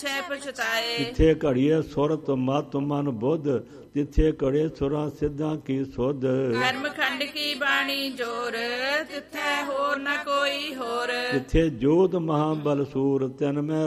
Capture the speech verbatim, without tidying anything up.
ਪਿਛੈ ਪਛਤਾਏ। ਜਿੱਥੇ ਘੜੀਏ ਸੁਰਤ ਮਤ ਮਨ ਬੁੱਧ, ਜਿੱਥੇ ਘੜੇ ਸੁਰਾਂ ਸਿੱਧਾਂ ਕੀ ਸੁਧ। ਕਰਮ ਖੰਡ ਕੀ ਬਾਣੀ ਜੋਰ, ਤਿੱਥੈ ਹੋਰ ਨ ਕੋਈ ਹੋਰ। ਜਿੱਥੇ ਜੋਤ ਮਹਾਬਲ ਸੂਰ, ਤਿਨ ਮੈਂ